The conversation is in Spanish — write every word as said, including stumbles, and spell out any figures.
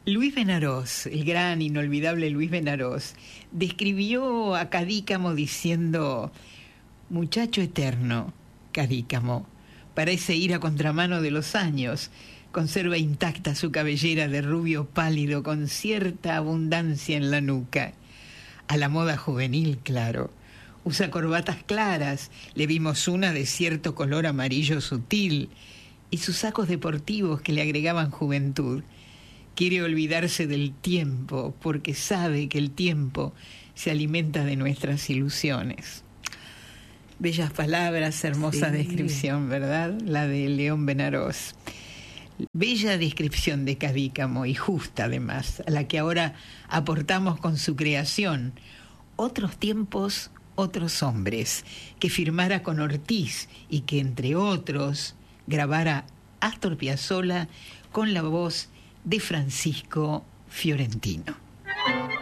Luis Benarós, el gran, inolvidable Luis Benarós, describió a Cadícamo diciendo: muchacho eterno, Cadícamo, parece ir a contramano de los años, conserva intacta su cabellera de rubio pálido con cierta abundancia en la nuca. A la moda juvenil, claro. Usa corbatas claras, le vimos una de cierto color amarillo sutil, y sus sacos deportivos que le agregaban juventud. Quiere olvidarse del tiempo, porque sabe que el tiempo se alimenta de nuestras ilusiones. Bellas palabras, hermosa Sí. descripción, ¿verdad? La de León Benarós. Bella descripción de Cadícamo, y justa además, a la que ahora aportamos con su creación. Otros tiempos, otros hombres, que firmara con Ortiz y que, entre otros, grabara Astor Piazzolla con la voz de Francisco Fiorentino.